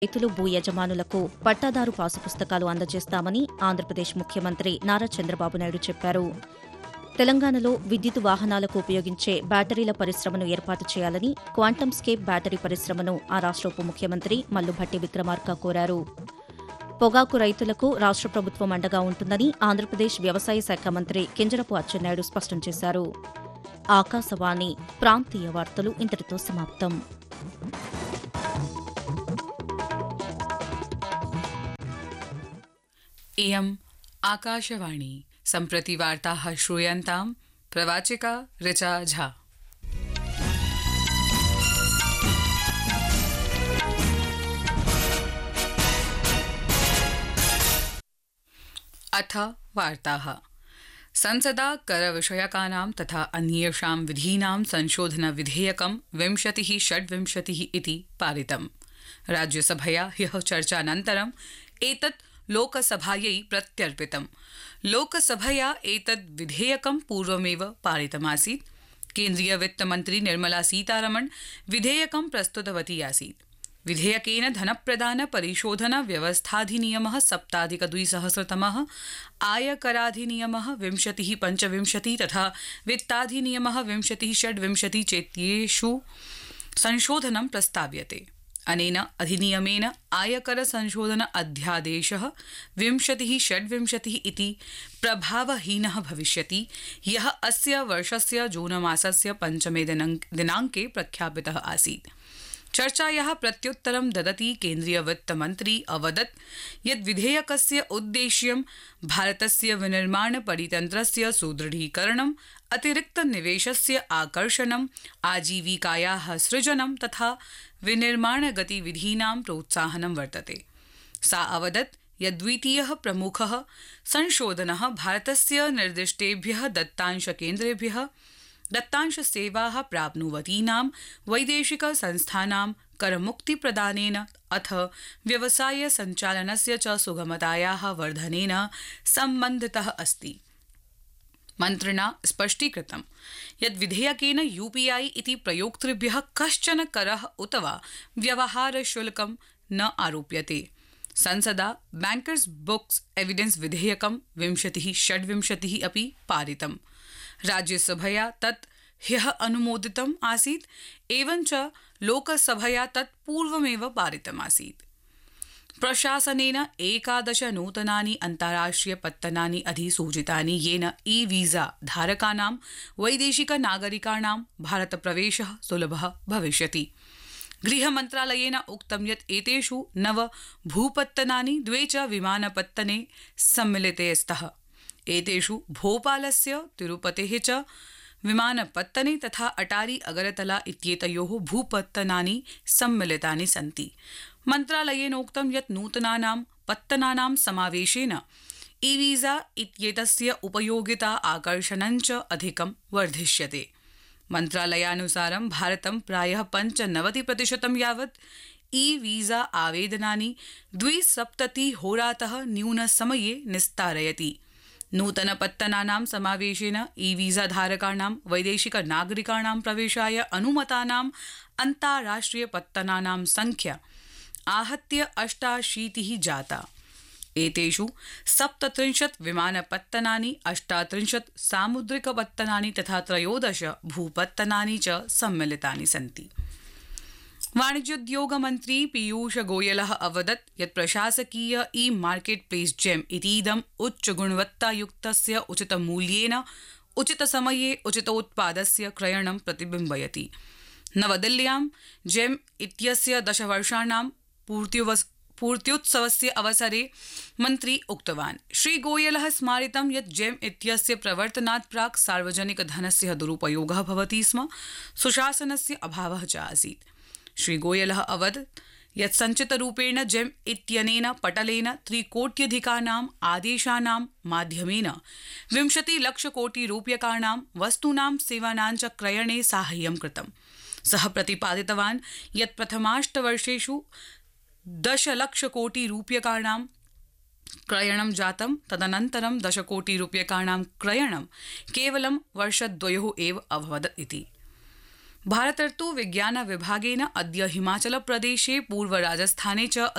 రైతులు భూ యజమానులకు పట్టాదారు పాసు పుస్తకాలు అందజేస్తామని ఆంధ్రప్రదేశ్ ముఖ్యమంత్రి నారా చంద్రబాబు నాయుడు చెప్పారు. తెలంగాణలో విద్యుత్ వాహనాలకు ఉపయోగించే బ్యాటరీల పరిశ్రమను ఏర్పాటు చేయాలని క్వాంటమ్ స్కేప్ బ్యాటరీ పరిశ్రమను ఆ రాష్ట్ర ఉప ముఖ్యమంత్రి మల్లుభట్టి విక్రమార్క కోరారు. పొగాకు రైతులకు రాష్ట్ర ప్రభుత్వం అండగా ఉంటుందని ఆంధ్రప్రదేశ్ వ్యవసాయ శాఖ మంత్రి కింజరపు అచ్చెన్నాయుడు స్పష్టం చేశారు. ఆకాశవాణి ప్రాంతీయ వార్తలు ఇంతటితో సమాప్తం. इयम् आकाशवाणी सम्प्रति वार्ताः श्रूयन्ताम् प्रवाचिका ऋचा झा। अथ वार्ताः। संसदा करविषयकानां तथा अन्येषां विधीनां संशोधन विधेयकं 2026 इति पारितम्। राज्यसभया ह्यः चर्चानन्तरम् एतत् लोकसभायै प्रत्यर्पितम्। लोकसभया एतद् विधेयकं पूर्वमेव पारितमासीत्। केन्द्रीय वित्तमन्त्री निर्मला सीतारमण विधेयकं प्रस्तुतवती आसीत्। विधेयकेन धनप्रदान परिशोधन व्यवस्थाधिनियमः 2017 आयकराधिनियमः 2025 तथा वित्ताधिनियमः 2026 चेत्येषु संशोधनं प्रस्ताव्यते। अनेन अधिनियमेन आयकर संशोधन अध्यादेशः 2026 इति प्रभावहीनः भविष्यति, यः अस्य वर्षस्य जूनमासस्य 5 दिनाङ्के प्रख्यापितः आसीत्। चर्चायाः प्रत्युत्तरं ददती केन्द्रीय वित्तमन्त्री अवदत् यत् विधेयकस्य उद्देश्यं भारतस्य विनिर्माण परितन्त्रस्य सुदृढीकरणम्, अतिरिक्त निवेशस्य आकर्षणम्, आजीविकायाः सृजनं तथा विनिर्माण गतिविधीनां प्रोत्साहनं वर्तते। सा अवदत् यत् द्वितीयः प्रमुखः संशोधनः भारतस्य निर्दिष्टेभ्यः दत्तांशकेन्द्रेभ्यः दत्तांशसेवाः प्राप्नुवतीनां वैदेशिक संस्थानां करमुक्तिप्रदानेन अथ व्यवसाय सञ्चालनस्य च सुगमतायाः वर्धनेन सम्बन्धितः अस्ति। मन्त्रिणा स्पष्टीकृतं यत् विधेयकेन यूपीआई इति प्रयोक्तृभ्यः कश्चन करः उत वा व्यवहारशुल्कं न आरोप्यते। संसदा बैंकर्स बुक्स एविडेंस विधेयकं 2026 अपि पारितम्। राज्यसभया तत् ह्यः अनुमोदितम् आसीत्, एवञ्च लोकसभया तत् पूर्वमेव पारितमासीत्। प्रशासनेन 11 नूतनानि अन्ताराष्ट्रिय पत्तनानि अधिसूचितानि, येन ई-वीजा धारकानां वैदेशिक नागरिकाणां भारतप्रवेशः सुलभः भविष्यति। गृहमन्त्रालयेन उक्तं यत् एतेषु 9 भूपत्तनानि 2 च विमानपत्तने सम्मिलिते स्तः। एतेषु भोपालस्य तिरुपतेः च विमानपत्तने तथा अटारी अगरतला इत्येतयोः भूपत्तनानि सम्मिलितानि सन्ति। मन्त्रालयेनोक्तं यत् नूतनानां पत्तनानां समावेशेन ई-वीजा इत्येतस्य उपयोगिता आकर्षणञ्च अधिकं वर्धिष्यते। मन्त्रालयानुसारं भारतं प्रायः 95% यावत् ई-वीजा आवेदनानि 270 होरातः न्यूनसमये निस्तारयति। नूतनपत्तनानां समावेशेन ई-वीजा धारकाणां वैदेशिक नागरिकाणां प्रवेशाय अनुमतानां अन्ताराष्ट्रिय पत्तनानां संख्या आहत्य 88 जाता। एतेषु 37 विमानपत्तनानि, 38 सामुद्रिकपत्तनानि तथा 13 भूपत्तनानि च सम्मिलितानि सन्ति। वाणिज्योद्योग मन्त्री पीयूष गोयलः अवदत् यत् प्रशासकीय ई मार्केट प्लेस जेम इतीदम् उच्चगुणवत्तायुक्तस्य उचितमूल्येन उचितसमये उचितोत्पादस्य क्रयणं प्रतिबिम्बयति। नवदिल्ल्यां जेम इत्यस्य 10 वर्षाणां पूर्त्युत्सवस्य अवसरे मन्त्री उक्तवान्। श्री गोयलः स्मारितं यत् जेम इत्यस्य प्रवर्तनात् प्राक् सार्वजनिकधनस्य दुरुपयोगः भवति स्म, सुशासनस्य अभावः च आसीत्। श्री गोयलः अवदत् यत् सञ्चितरूपेण जेम इत्यनेन पटलेन 3 कोट्यधिकानाम् आदेशानां माध्यमेन 20 लक्षकोटिरूप्यकाणां वस्तूनां सेवानां च क्रयणे साहाय्यं कृतम्। सः प्रतिपादितवान् यत् प्रथमाष्टवर्षेषु 10 लक्षकोटिरूप्यकाणां क्रयणं जातं, तदनन्तरं 10 कोटिरूप्यकाणां क्रयणं केवलं वर्षद्वयोः एव अभवत् इति। भारतर्तु विज्ञान विभागेन अद्य हिमाचल प्रदेशे पूर्व राजस्थाने च